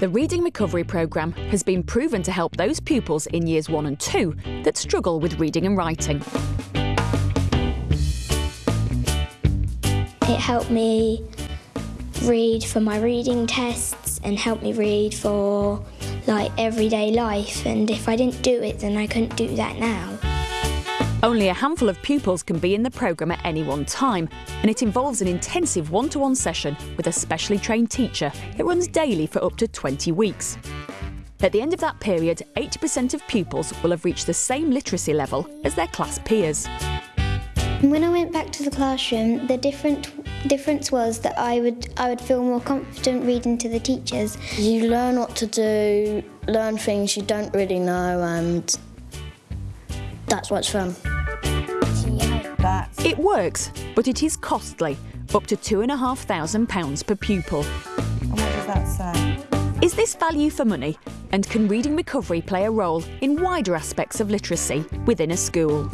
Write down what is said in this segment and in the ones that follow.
The Reading Recovery Programme has been proven to help those pupils in Years 1 and 2 that struggle with reading and writing. It helped me read for my reading tests and helped me read for everyday life, and if I didn't do it then I couldn't do that now. Only a handful of pupils can be in the programme at any one time, and it involves an intensive one-to-one session with a specially trained teacher that runs daily for up to 20 weeks. At the end of that period, 80% of pupils will have reached the same literacy level as their class peers. When I went back to the classroom, the difference was that I would feel more confident reading to the teachers. You learn what to do, learn things you don't really know, and that's what's fun. It works, but it is costly, up to £2,500 per pupil. And what does that say? Is this value for money? And can reading recovery play a role in wider aspects of literacy within a school?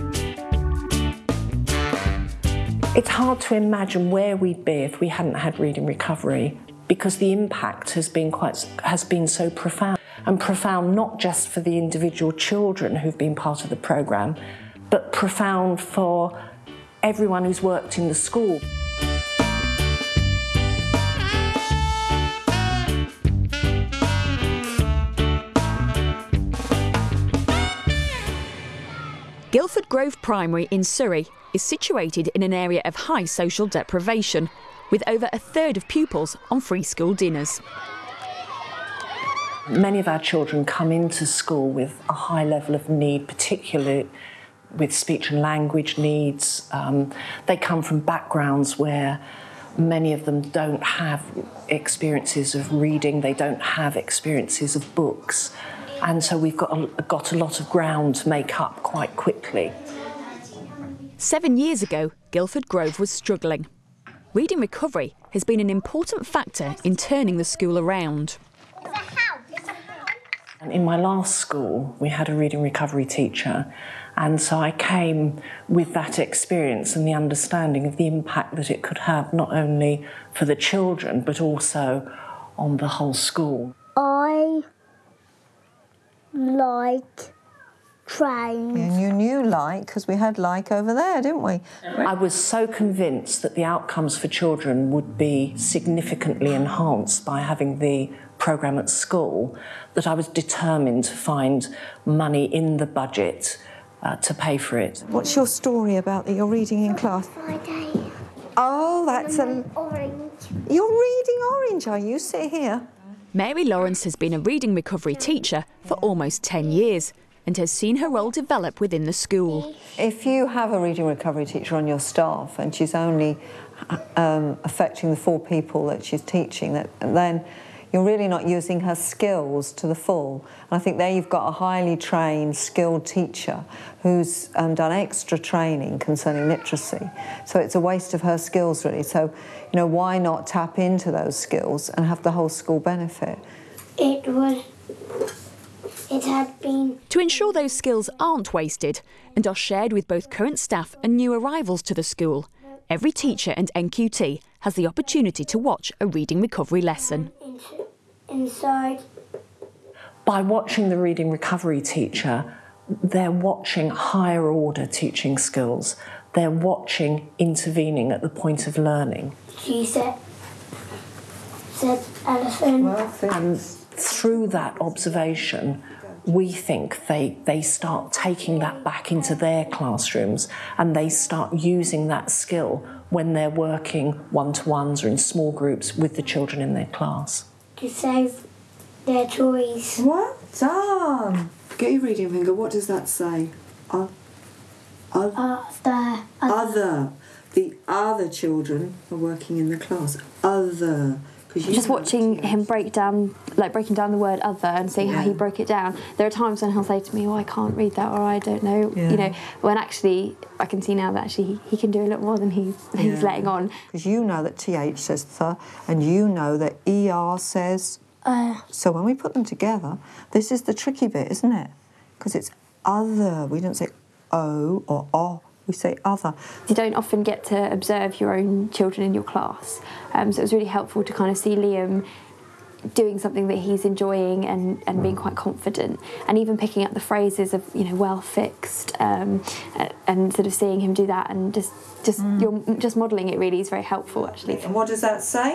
It's hard to imagine where we'd be if we hadn't had reading recovery, because the impact has been so profound. And profound not just for the individual children who've been part of the programme, but profound for everyone who's worked in the school. Guildford Grove Primary in Surrey is situated in an area of high social deprivation, with over a third of pupils on free school dinners. Many of our children come into school with a high level of need, particularly with speech and language needs. They come from backgrounds where many of them don't have experiences of reading, they don't have experiences of books, and so we've got a lot of ground to make up quite quickly. 7 years ago, Guildford Grove was struggling. Reading recovery has been an important factor in turning the school around. And in my last school, we had a reading recovery teacher, and so I came with that experience and the understanding of the impact that it could have not only for the children, but also on the whole school. I like trains. And you knew like, because we had like over there, didn't we? I was so convinced that the outcomes for children would be significantly enhanced by having the programme at school that I was determined to find money in the budget to pay for it. What's your story about that you're reading in class? Friday. Oh, that's Orange. You're reading Orange, are you? Sit here. Mary Lawrence has been a reading recovery teacher for almost 10 years and has seen her role develop within the school. If you have a reading recovery teacher on your staff and she's only affecting the 4 people that she's teaching, then you're really not using her skills to the full. And I think there you've got a highly trained, skilled teacher who's done extra training concerning literacy. So it's a waste of her skills, really. So, why not tap into those skills and have the whole school benefit? It had been... To ensure those skills aren't wasted and are shared with both current staff and new arrivals to the school, every teacher and NQT has the opportunity to watch a reading recovery lesson. Inside. By watching the reading recovery teacher, they're watching higher order teaching skills. They're watching intervening at the point of learning. She said elephant. And through that observation, we think they start taking that back into their classrooms and they start using that skill when they're working one-to-ones or in small groups with the children in their class. To save their toys. Well done. Get your reading finger. What does that say? Other. The other children are working in the class. Other. Just watching him breaking down the word other and seeing how he broke it down. There are times when he'll say to me, "Oh, I can't read that," or "I don't know." When actually I can see now that actually he can do a lot more than he's letting on. Because you know that TH says th, and you know that ER says. So when we put them together, this is the tricky bit, isn't it? Because it's other. We don't say O or O. We say other. You don't often get to observe your own children in your class, so it was really helpful to kind of see Liam doing something that he's enjoying and being quite confident, and even picking up the phrases of, you know, well fixed, and sort of seeing him do that, and you're just modelling it really is very helpful actually. And what does that say?